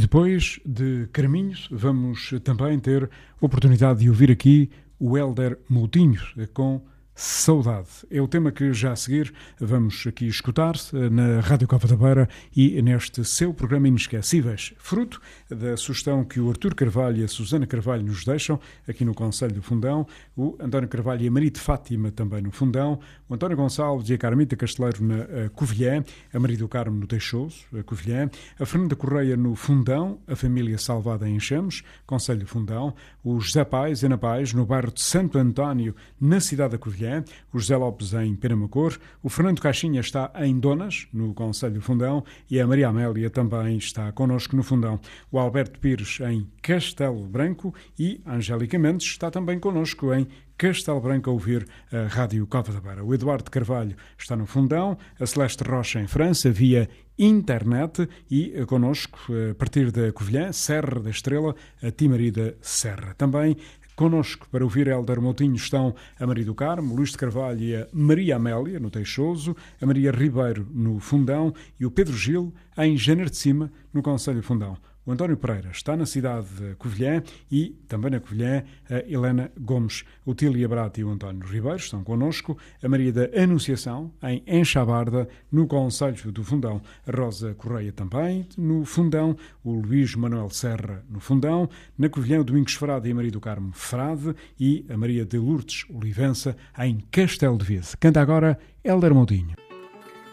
depois de Carminhos, vamos também ter oportunidade de ouvir aqui o Hélder Moutinho com Saudade. É o tema que já a seguir vamos aqui escutar na Rádio Cova da Beira e neste seu programa Inesquecíveis, fruto da sugestão que o Artur Carvalho e a Susana Carvalho nos deixam aqui no Conselho do Fundão, o António Carvalho e a Maria de Fátima também no Fundão, o António Gonçalves e a Carmita Casteleiro na Covilhã, a Maria do Carmo no Teixoso, a Covilhã, a Fernanda Correia no Fundão, a família Salvada em Enchemos, Conselho do Fundão, o José Pais e Ana Pais no bairro de Santo António, na cidade da Covilhã, o José Lopes em Penamacor, o Fernando Caixinha está em Donas, no Conselho do Fundão, e a Maria Amélia também está connosco no Fundão. O Alberto Pires em Castelo Branco e a Angélica Mendes está também connosco em Castelo Branco a ouvir a Rádio Cova da Beira. O Eduardo Carvalho está no Fundão, a Celeste Rocha em França via internet e connosco, a partir da Covilhã, Serra da Estrela, a Timarida Serra. Também connosco para ouvir Hélder Moutinho estão a Maria do Carmo, Luís de Carvalho e a Maria Amélia, no Teixoso, a Maria Ribeiro, no Fundão, e o Pedro Gil, em Janeiro de Cima, no Conselho do Fundão. O António Pereira está na cidade de Covilhã e, também na Covilhã, a Helena Gomes. O Tília Brata e o António Ribeiro estão connosco. A Maria da Anunciação, em Enxabarda, no Conselho do Fundão. A Rosa Correia também, no Fundão. O Luís Manuel Serra, no Fundão. Na Covilhã, o Domingos Frade e a Maria do Carmo Frade. E a Maria de Lourdes Olivença, em Castelo de Vise. Canta agora Hélder Moutinho.